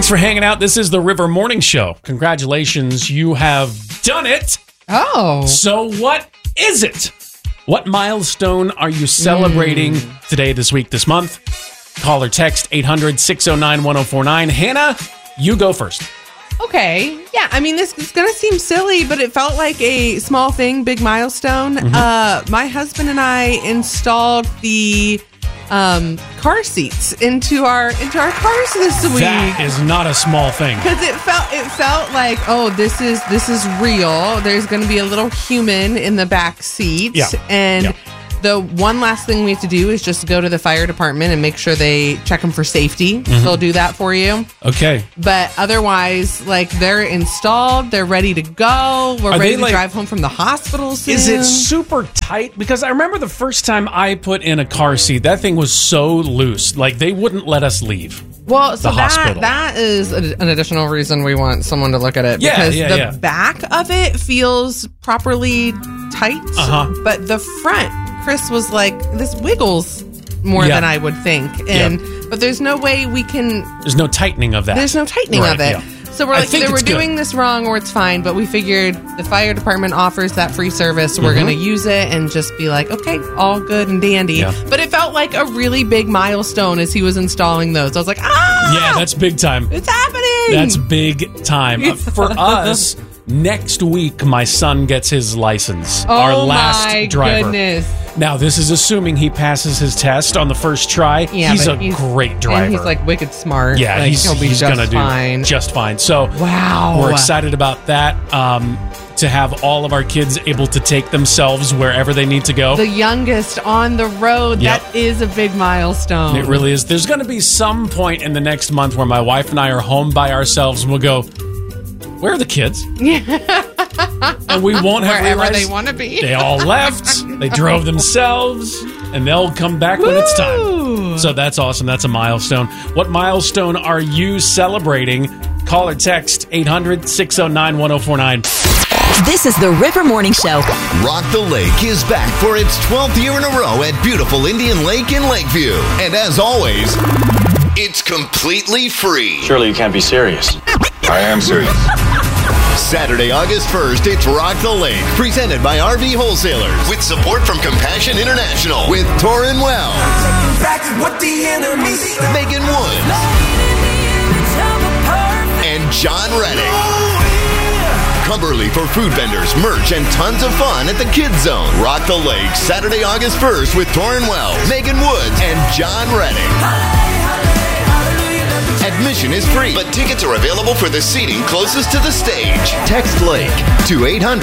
Thanks for hanging out. This is the River Morning Show. Congratulations, you have done it. Oh. So what is it? What milestone are you celebrating today, this week, this month? Call or text 800-609-1049. Hannah, you go first. Okay. Yeah, I mean, this is going to seem silly, but it felt like a small thing, big milestone. My husband and I installed the car seats into our cars this week. That is not a small thing. Because it felt like, oh, this is real. There's going to be a little human in the back seat. Yeah. And Yeah. the one last thing we have to do is just go to the fire department and make sure they check them for safety. They'll do that for you. Okay. But otherwise, like, they're installed, they're ready to go. We're ready to drive home from the hospital soon. Is it super tight? Because I remember the first time I put in a car seat, that thing was so loose. Like, they wouldn't let us leave. Well, so the hospital. that is an additional reason we want someone to look at it. Yeah, because the back of it feels properly tight, but the front, Chris was like, this wiggles more than I would think. But there's no way we can... There's no tightening of that. There's no tightening of it. Yeah. So we're like, either we're doing this wrong or it's fine, but we figured the fire department offers that free service. We're going to use it and just be like, okay, all good and dandy. Yeah. But it felt like a really big milestone as he was installing those. I was like, yeah, that's big time. It's happening. That's big time. For us, next week, my son gets his license. Our last driver. Goodness. Now, this is assuming he passes his test on the first try. Yeah, he's a great driver. And he's like wicked smart. Yeah, like, he's going to do just fine. So we're excited about that. To have all of our kids able to take themselves wherever they need to go. The youngest on the road. Yep. That is a big milestone. It really is. There's going to be some point in the next month where my wife and I are home by ourselves and we'll go, where are the kids? And we won't have wherever realized they want to be. They all left. They drove themselves, and they'll come back when it's time. So that's awesome. That's a milestone. What milestone are you celebrating? Call or text 800-609-1049. This is the River Morning Show. Rock the Lake is back for its 12th year in a row at beautiful Indian Lake in Lakeview. And as always, it's completely free. Surely you can't be serious. I am serious. Saturday, August 1st, it's Rock the Lake, presented by RV Wholesalers, with support from Compassion International, with Torrin Wells, Megan Woods, and John Reddick. Cumberly for food vendors, merch, and tons of fun at the Kids Zone. Rock the Lake, Saturday, August 1st, with Torrin Wells, Megan Woods, and John Reddick. Admission is free, but tickets are available for the seating closest to the stage. Text Lake to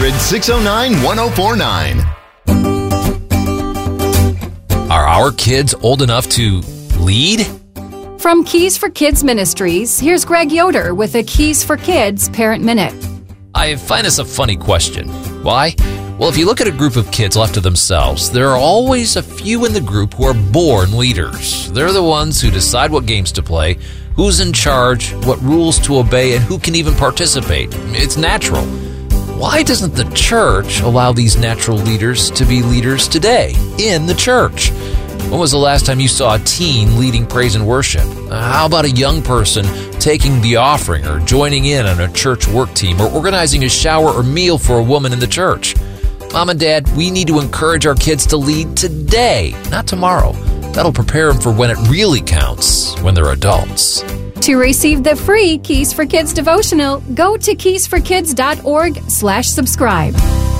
800-609-1049. Are our kids old enough to lead? From Keys for Kids Ministries, here's Greg Yoder with a Keys for Kids Parent Minute. I find this a funny question. Why? Well, if you look at a group of kids left to themselves, there are always a few in the group who are born leaders. They're the ones who decide what games to play, who's in charge, what rules to obey, and who can even participate. It's natural. Why doesn't the church allow these natural leaders to be leaders today in the church? When was the last time you saw a teen leading praise and worship? How about a young person taking the offering or joining in on a church work team or organizing a shower or meal for a woman in the church? Mom and Dad, we need to encourage our kids to lead today, not tomorrow. That'll prepare them for when it really counts, when they're adults. To receive the free Keys for Kids devotional, go to keysforkids.org/subscribe.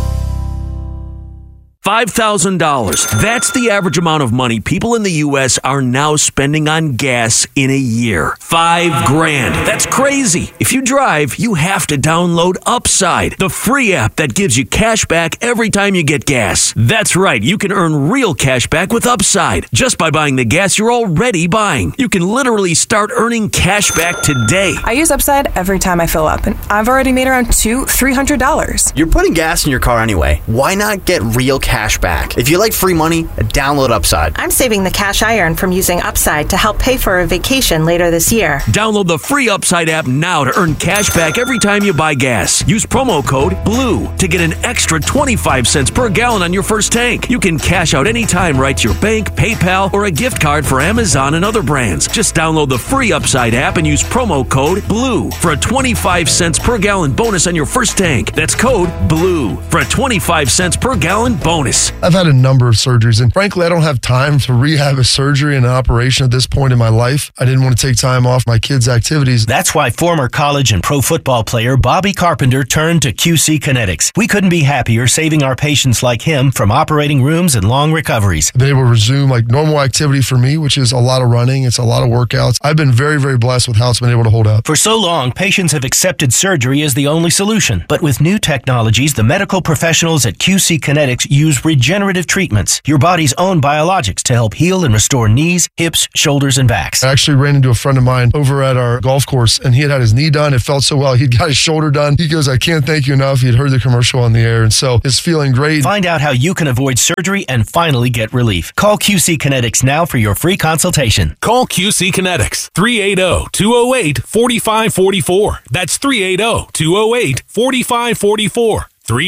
$5,000. That's the average amount of money people in the U.S. are now spending on gas in a year. $5,000. That's crazy. If you drive, you have to download Upside, the free app that gives you cash back every time you get gas. That's right. You can earn real cash back with Upside just by buying the gas you're already buying. You can literally start earning cash back today. I use Upside every time I fill up, and I've already made around $300. You're putting gas in your car anyway. Why not get real cash cash back. If you like free money, download Upside. I'm saving the cash I earn from using Upside to help pay for a vacation later this year. Download the free Upside app now to earn cash back every time you buy gas. Use promo code BLUE to get an extra 25 cents per gallon on your first tank. You can cash out anytime right to your bank, PayPal, or a gift card for Amazon and other brands. Just download the free Upside app and use promo code BLUE for a 25 cents per gallon bonus on your first tank. That's code BLUE for a 25 cents per gallon bonus. I've had a number of surgeries, and frankly, I don't have time to rehab a surgery and an operation at this point in my life. I didn't want to take time off my kids' activities. That's why former college and pro football player Bobby Carpenter turned to QC Kinetics. We couldn't be happier saving our patients like him from operating rooms and long recoveries. I've been able to resume like normal activity for me, which is a lot of running. It's a lot of workouts. I've been very, very blessed with how it's been able to hold up. For so long, patients have accepted surgery as the only solution. But with new technologies, the medical professionals at QC Kinetics use regenerative treatments, your body's own biologics, to help heal and restore knees, hips, shoulders, and backs. I actually ran into a friend of mine over at our golf course, and he had his knee done. It felt so well. He'd got his shoulder done. He goes, I can't thank you enough. He'd heard the commercial on the air, and so it's feeling great. Find out how you can avoid surgery and finally get relief. Call QC Kinetics now for your free consultation. Call QC Kinetics, 380-208-4544. That's 380-208-4544.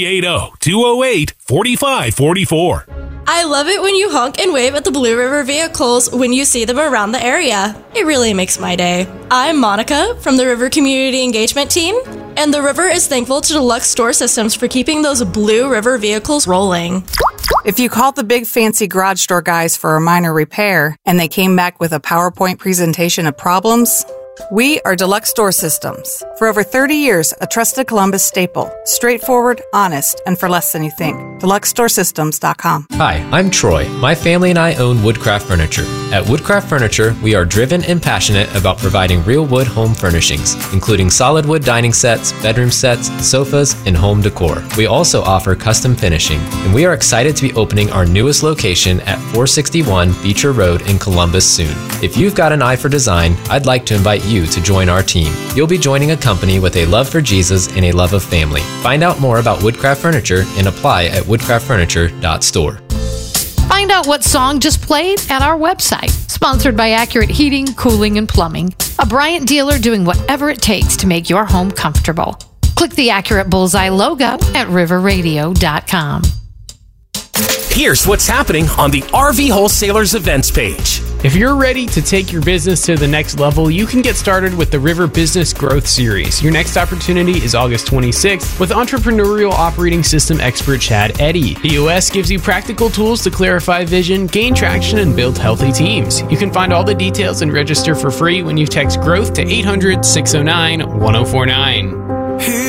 380-208-4544. I love it when you honk and wave at the Blue River vehicles when you see them around the area. It really makes my day. I'm Monica from the River Community Engagement Team, and the River is thankful to Deluxe Store Systems for keeping those Blue River vehicles rolling. If you called the big fancy garage door guys for a minor repair and they came back with a PowerPoint presentation of problems, we are Deluxe Store Systems. For over 30 years, a trusted Columbus staple. Straightforward, honest, and for less than you think. DeluxeStoreSystems.com. Hi, I'm Troy. My family and I own Woodcraft Furniture. At Woodcraft Furniture, we are driven and passionate about providing real wood home furnishings, including solid wood dining sets, bedroom sets, sofas, and home decor. We also offer custom finishing, and we are excited to be opening our newest location at 461 Beecher Road in Columbus soon. If you've got an eye for design, I'd like to invite you to join our team. You'll be joining a company with a love for Jesus and a love of family. Find out more about Woodcraft Furniture and apply at woodcraftfurniture.store. Find out what song just played at our website. Sponsored by Accurate Heating, Cooling, and Plumbing. A Bryant dealer doing whatever it takes to make your home comfortable. Click the Accurate Bullseye logo at riverradio.com. Here's what's happening on the RV Wholesalers events page. If you're ready to take your business to the next level, you can get started with the River Business Growth Series. Your next opportunity is August 26th with entrepreneurial operating system expert Chad Eddy. EOS gives you practical tools to clarify vision, gain traction, and build healthy teams. You can find all the details and register for free when you text GROWTH to 800-609-1049.